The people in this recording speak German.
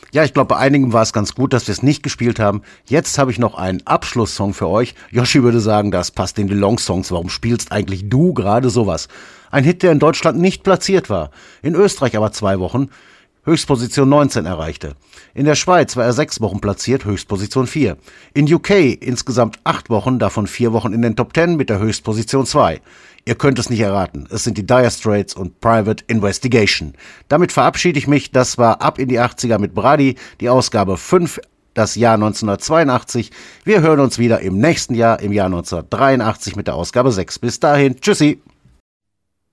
Ja, ich glaube, bei einigen war es ganz gut, dass wir es nicht gespielt haben. Jetzt habe ich noch einen Abschlusssong für euch. Yoshi würde sagen, das passt in die Long-Songs. Warum spielst eigentlich du gerade sowas? Ein Hit, der in Deutschland nicht platziert war. In Österreich aber 2 Wochen. Höchstposition 19 erreichte. In der Schweiz war er 6 Wochen platziert, Höchstposition 4. In UK insgesamt 8 Wochen, davon 4 Wochen in den Top 10 mit der Höchstposition 2. Ihr könnt es nicht erraten, es sind die Dire Straits und Private Investigation. Damit verabschiede ich mich, das war Ab in die 80er mit Brady, die Ausgabe 5, das Jahr 1982. Wir hören uns wieder im nächsten Jahr, im Jahr 1983 mit der Ausgabe 6. Bis dahin, tschüssi!